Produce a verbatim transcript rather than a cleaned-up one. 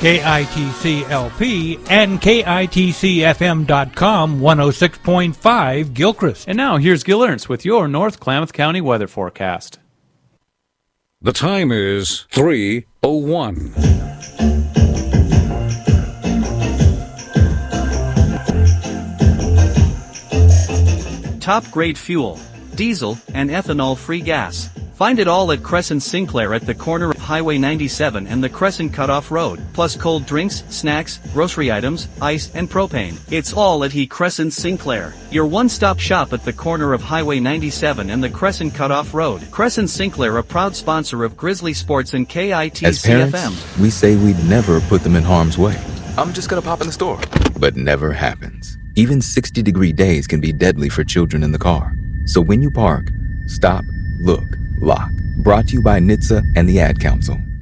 K I T C L P and K I T C F M dot com one oh six point five Gilchrist. And now here's Gil Ernst with your North Klamath County weather forecast. The time is three oh one. Top-grade fuel, diesel, and ethanol-free gas. Find it all at Crescent Sinclair at the corner of Highway ninety-seven and the Crescent Cutoff Road, plus cold drinks, snacks, grocery items, ice, and propane. It's all at He Crescent Sinclair, your one-stop shop at the corner of Highway ninety-seven and the Crescent Cutoff Road. Crescent Sinclair, a proud sponsor of Grizzly Sports and K I T C F M. As parents, we say we'd never put them in harm's way. I'm just gonna pop in the store. But never happens. Even sixty-degree days can be deadly for children in the car. So when you park, stop, look, lock. Brought to you by N H T S A and the Ad Council.